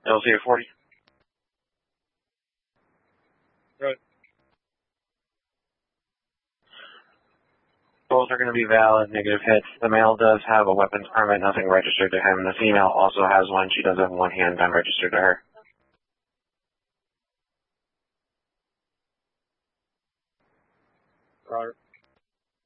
LC 40. Right. Both are going to be valid negative hits. The male does have a weapons permit, nothing registered to him. The female also has one. She does have one handgun registered to her. Roger.